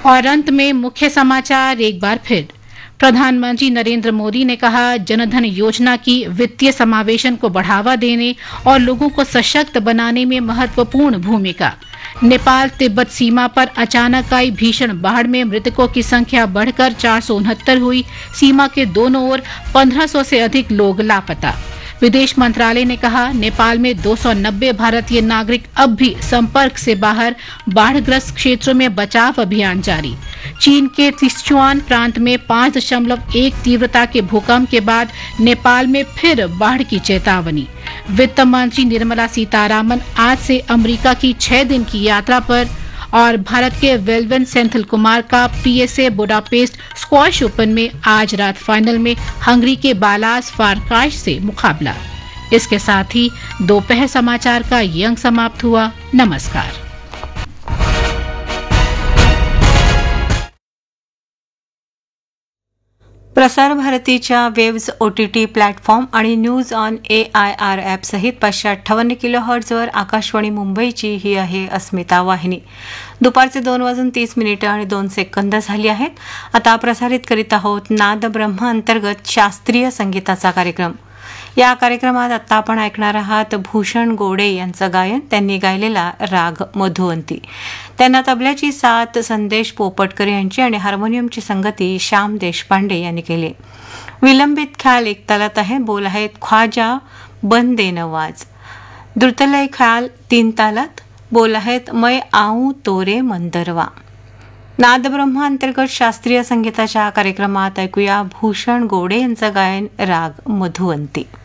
और अंत में मुख्य समाचार एक बार फिर। प्रधानमंत्री नरेंद्र मोदी ने कहा, जनधन योजना की वित्तीय समावेशन को बढ़ावा देने और लोगों को सशक्त बनाने में महत्वपूर्ण भूमिका। नेपाल तिब्बत सीमा पर अचानक आई भीषण बाढ़ में मृतकों की संख्या बढ़कर 469 हुई। सीमा के दोनों ओर 1500 से अधिक लोग लापता। विदेश मंत्रालय ने कहा, नेपाल में 290 भारतीय नागरिक अब भी संपर्क से बाहर। बाढ़ग्रस्त क्षेत्रों में बचाव अभियान जारी। चीन के सिचुआन प्रांत में 5.1 तीव्रता के भूकंप के बाद नेपाल में फिर बाढ़ की चेतावनी। वित्त मंत्री निर्मला सीतारामन आज से अमेरिका की 6 दिन की यात्रा पर। और भारत के वेलवन सेंथिल कुमार का पीएसए बुडापेस्ट स्क्वॉश ओपन में आज रात फाइनल में हंगरी के बालास फारकाश से मुकाबला। इसके साथ ही दोपहर समाचार का ये अंक समाप्त हुआ। नमस्कार। प्रसार भारतीच्या वेव्स OTT प्लॅटफॉर्म आणि न्यूज ऑन AIR ॲप सहित 558 किलोहर्ट्झवर आकाशवाणी मुंबईची ही आहे अस्मिता वाहिनी। दुपारचे 2:30 आणि 2 सेकंद झाली आहेत। आता प्रसारित करीत आहोत नाद ब्रह्म अंतर्गत शास्त्रीय संगीताचा कार्यक्रम। या कार्यक्रमात आता आपण ऐकणार आहात भूषण गोडे यांचं गायन। त्यांनी गायलेला राग मधुवंती। त्यांना तबल्याची साथ संदेश पोपटकर यांची आणि हार्मोनियमची संगती श्याम देशपांडे यांनी केली। विलंबित ख्याल एक तालात आहे। बोल आहेत ख्वाजा बंदे नवाज। द्रुतलय ख्याल 3 तालात। बोल आहेत मैं आऊं तोरे मंदरवा। नादब्रह्म अंतर्गत शास्त्रीय संगीताच्या कार्यक्रमात ऐकूया भूषण गोडे यांचं गायन राग मधुवंती।